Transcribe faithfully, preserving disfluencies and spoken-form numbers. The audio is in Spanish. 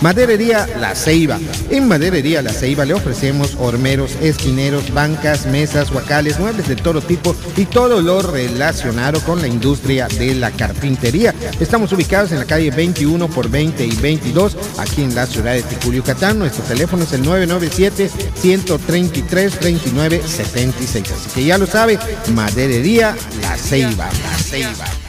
Maderería La Ceiba. En Maderería La Ceiba le ofrecemos hormeros, esquineros, bancas, mesas, huacales, muebles de todo tipo y todo lo relacionado con la industria de la carpintería. Estamos ubicados en la calle veintiuno por veinte y veintidós, aquí en la ciudad de Ticul, Yucatán. Nuestro teléfono es el nueve nueve siete, uno tres tres, dos nueve siete seis. Así que ya lo sabe, Maderería La Ceiba. La Ceiba.